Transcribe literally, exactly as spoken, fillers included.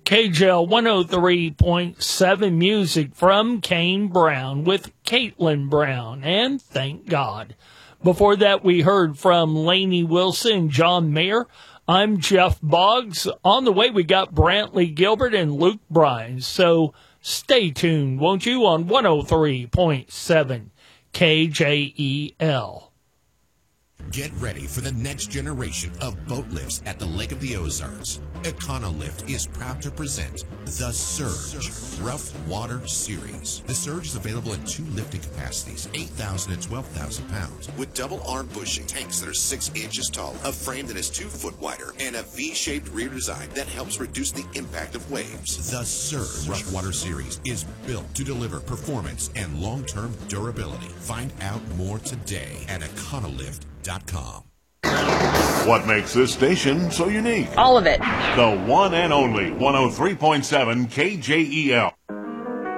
K J L one oh three point seven music from Kane Brown with Caitlin Brown, and Thank God. Before that, we heard from Lainey Wilson and John Mayer. I'm Jeff Boggs. On the way, we got Brantley Gilbert and Luke Bryan. So stay tuned, won't you, on one oh three point seven K J E L. Get ready for the next generation of boat lifts at the Lake of the Ozarks. Econolift is proud to present the Surge Rough Water Series. The Surge is available in two lifting capacities, eight thousand and twelve thousand pounds, with double arm bushing, tanks that are six inches tall, a frame that is two foot wider, and a V-shaped rear design that helps reduce the impact of waves. The Surge Rough Water Series is built to deliver performance and long-term durability. Find out more today at econolift dot com. What makes this station so unique? All of it. The one and only one oh three point seven K J E L.